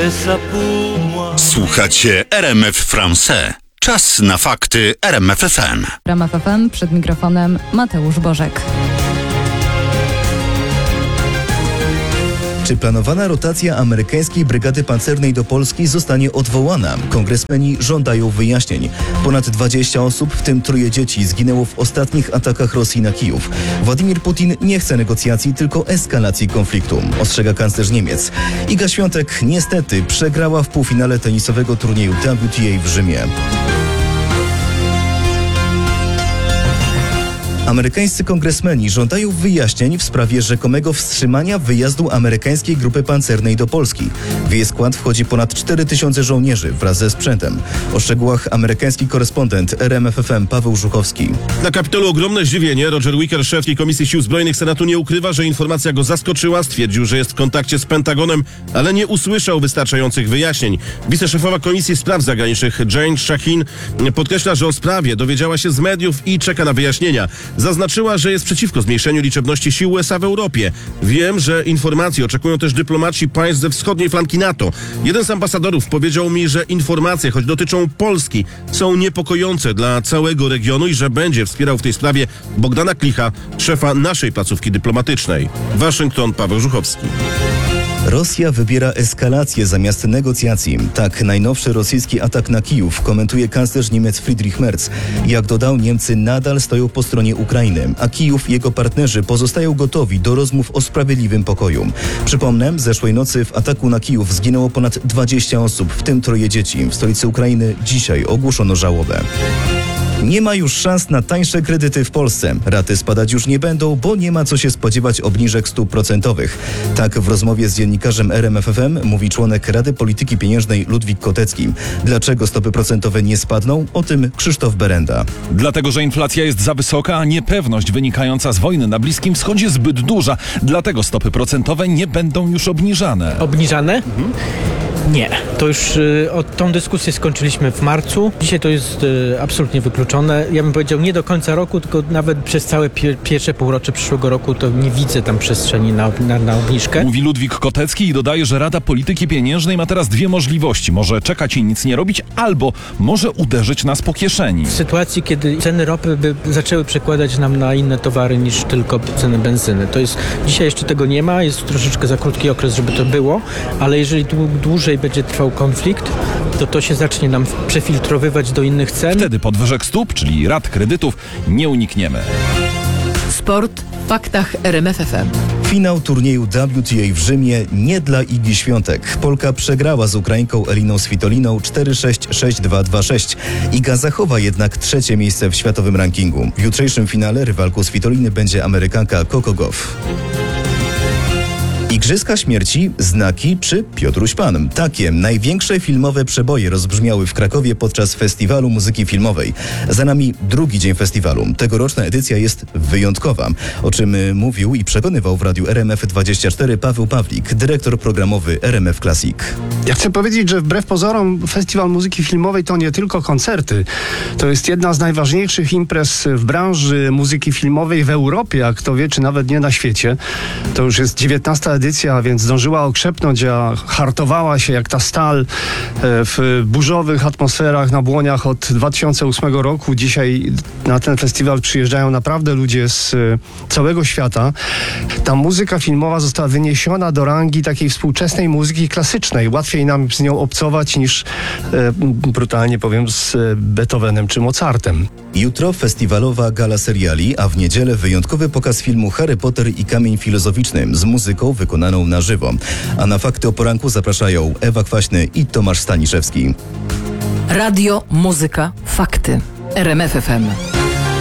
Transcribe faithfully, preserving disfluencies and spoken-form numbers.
Słuchacie R M F Français. Czas na fakty R M F F M. R M F F M, przed mikrofonem Mateusz Bożek. Czy planowana rotacja amerykańskiej brygady pancernej do Polski zostanie odwołana? Kongresmeni żądają wyjaśnień. Ponad dwadzieścia osób, w tym trójcie dzieci, zginęło w ostatnich atakach Rosji na Kijów. Władimir Putin nie chce negocjacji, tylko eskalacji konfliktu, ostrzega kanclerz Niemiec. Iga Świątek niestety przegrała w półfinale tenisowego turnieju W T A w Rzymie. Amerykańscy kongresmeni żądają wyjaśnień w sprawie rzekomego wstrzymania wyjazdu amerykańskiej grupy pancernej do Polski. W jej skład wchodzi ponad cztery tysiące żołnierzy wraz ze sprzętem. O szczegółach amerykański korespondent R M F F M Paweł Żuchowski. Na Kapitolu ogromne zdziwienie. Roger Wicker, szef Komisji Sił Zbrojnych Senatu, nie ukrywa, że informacja go zaskoczyła. Stwierdził, że jest w kontakcie z Pentagonem, ale nie usłyszał wystarczających wyjaśnień. Wiceszefowa Komisji Spraw Zagranicznych Jane Shaheen podkreśla, że o sprawie dowiedziała się z mediów i czeka na wyjaśnienia. Zaznaczyła, że jest przeciwko zmniejszeniu liczebności sił U S A w Europie. Wiem, że informacji oczekują też dyplomaci państw ze wschodniej flanki NATO. Jeden z ambasadorów powiedział mi, że informacje, choć dotyczą Polski, są niepokojące dla całego regionu i że będzie wspierał w tej sprawie Bogdana Klicha, szefa naszej placówki dyplomatycznej. Waszyngton, Paweł Żuchowski. Rosja wybiera eskalację zamiast negocjacji. Tak najnowszy rosyjski atak na Kijów komentuje kanclerz Niemiec Friedrich Merz. Jak dodał, Niemcy nadal stoją po stronie Ukrainy, a Kijów i jego partnerzy pozostają gotowi do rozmów o sprawiedliwym pokoju. Przypomnę, zeszłej nocy w ataku na Kijów zginęło ponad dwadzieścia osób, w tym troje dzieci. W stolicy Ukrainy dzisiaj ogłoszono żałobę. Nie ma już szans na tańsze kredyty w Polsce. Raty spadać już nie będą, bo nie ma co się spodziewać obniżek stóp procentowych. Tak w rozmowie z dziennikarzem R M F F M mówi członek Rady Polityki Pieniężnej Ludwik Kotecki. Dlaczego stopy procentowe nie spadną? O tym Krzysztof Berenda. Dlatego, że inflacja jest za wysoka, a niepewność wynikająca z wojny na Bliskim Wschodzie zbyt duża. Dlatego stopy procentowe nie będą już obniżane. Obniżane? Mhm. Nie. To już y, o, tą dyskusję skończyliśmy w marcu. Dzisiaj to jest y, absolutnie wykluczone. Ja bym powiedział nie do końca roku, tylko nawet przez całe pie, pierwsze półrocze przyszłego roku to nie widzę tam przestrzeni na, na, na obniżkę. Mówi Ludwik Kotecki i dodaje, że Rada Polityki Pieniężnej ma teraz dwie możliwości. Może czekać i nic nie robić, albo może uderzyć nas po kieszeni. W sytuacji, kiedy ceny ropy by zaczęły przekładać nam na inne towary niż tylko ceny benzyny. To jest, dzisiaj jeszcze tego nie ma, jest troszeczkę za krótki okres, żeby to było, ale jeżeli dłużej będzie trwał konflikt, to to się zacznie nam przefiltrowywać do innych cen. Wtedy podwyżek stóp, czyli rat kredytów, nie unikniemy. Sport w faktach R M F F M. Finał turnieju W T A w Rzymie nie dla Igi Świątek. Polka przegrała z Ukrainką Eliną Svitoliną cztery sześć, sześć dwa, dwa sześć. Iga zachowa jednak trzecie miejsce w światowym rankingu. W jutrzejszym finale rywalką Svitoliny będzie Amerykanka Coco Gauff. Igrzyska Śmierci, Znaki czy Piotruś Pan? Takie największe filmowe przeboje rozbrzmiały w Krakowie podczas Festiwalu Muzyki Filmowej. Za nami drugi dzień festiwalu. Tegoroczna edycja jest wyjątkowa, o czym mówił i przekonywał w radiu R M F dwadzieścia cztery Paweł Pawlik, dyrektor programowy R M F Classic. Ja chcę powiedzieć, że wbrew pozorom Festiwal Muzyki Filmowej to nie tylko koncerty. To jest jedna z najważniejszych imprez w branży muzyki filmowej w Europie, a kto wie, czy nawet nie na świecie. To już jest dziewiętnasta edycja, więc zdążyła okrzepnąć, a hartowała się jak ta stal w burzowych atmosferach na Błoniach od dwa tysiące ósmego roku. Dzisiaj na ten festiwal przyjeżdżają naprawdę ludzie z całego świata. Ta muzyka filmowa została wyniesiona do rangi takiej współczesnej muzyki klasycznej. Łatwiej nam z nią obcować niż, e, brutalnie powiem, z Beethovenem czy Mozartem. Jutro festiwalowa gala seriali, a w niedzielę wyjątkowy pokaz filmu Harry Potter i Kamień Filozoficzny z muzyką wykonaną na żywo. A na fakty o poranku zapraszają Ewa Kwaśny i Tomasz Staniszewski. Radio, muzyka, fakty. R M F F M.